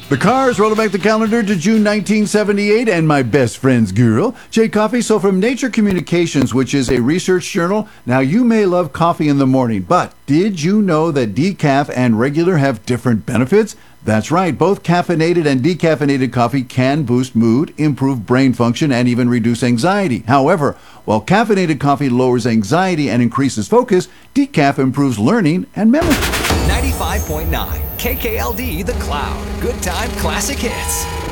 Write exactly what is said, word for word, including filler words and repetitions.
The Cars roll back the calendar to June nineteen seventy-eight, and my best friend's girl, Jay Coffee. So from Nature Communications, which is a research journal, now you may love coffee in the morning, but did you know that decaf and regular have different benefits? That's right, both caffeinated and decaffeinated coffee can boost mood, improve brain function, and even reduce anxiety. However, while caffeinated coffee lowers anxiety and increases focus, decaf improves learning and memory. ninety-five point nine K K L D The Cloud. Good time classic hits.